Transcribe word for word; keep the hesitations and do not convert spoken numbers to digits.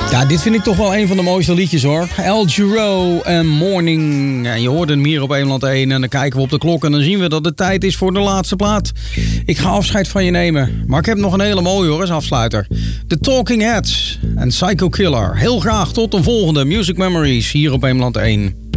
Ja, dit vind ik toch wel een van de mooiste liedjes hoor. El Giro en Morning. Ja, je hoort hem hier op Eemland één en dan kijken we op de klok en dan zien we dat het tijd is voor de laatste plaat. Ik ga afscheid van je nemen, maar ik heb nog een hele mooie hoor als afsluiter. The Talking Heads en Psycho Killer. Heel graag tot de volgende Music Memories hier op Eemland één.